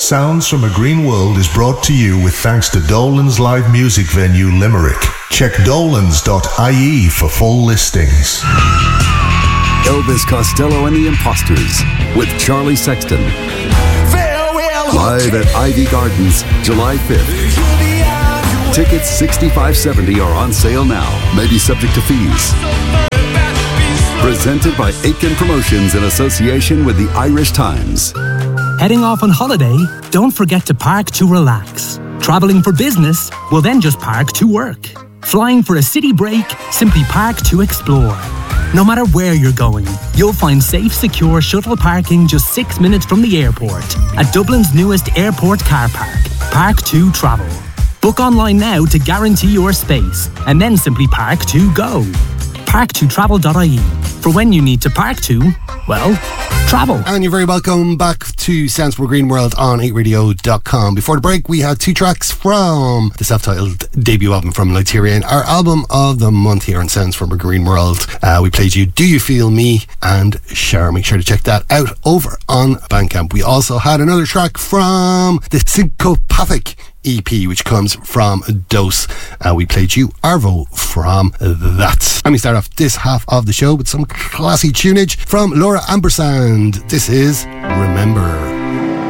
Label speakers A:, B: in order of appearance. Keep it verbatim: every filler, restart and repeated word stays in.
A: Sounds from a Green World is brought to you with thanks to Dolan's live music venue Limerick. Check dolans dot I E for full listings.
B: Elvis Costello and the Imposters with Charlie Sexton. Farewell. Live at Ivy Gardens, July fifth. Tickets sixty-five seventy are on sale now. May be subject to fees. Presented by Aitken Promotions in association with the Irish Times.
C: Heading off on holiday? Don't forget to park to relax. Traveling for business? Well, then just park to work. Flying for a city break? Simply park to explore. No matter where you're going, you'll find safe, secure shuttle parking just six minutes from the airport at Dublin's newest airport car park, Park to Travel. Book online now to guarantee your space and then simply park to go. park to travel dot I E for when you need to park to, well, travel.
D: And you're very welcome back to Sounds from a Green World on eight radio dot com. Before the break, we had two tracks from the self-titled debut album from Literian, our album of the month here on Sounds from a Green World. Uh, we played you Do You Feel Me and Shower. Make sure to check that out over on Bandcamp. We also had another track from the Syncopathic E P, which comes from Dose. Uh, we played you Arvo from that. Let me start off this half of the show with some classy tunage from Laura Ampersand. This is Remember.